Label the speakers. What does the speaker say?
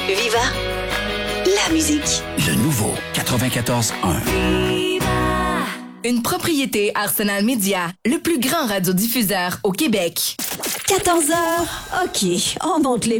Speaker 1: Viva la musique.
Speaker 2: Le nouveau 94.1.
Speaker 3: Une propriété Arsenal Média, le plus grand radiodiffuseur au Québec.
Speaker 4: 14h, OK, on monte les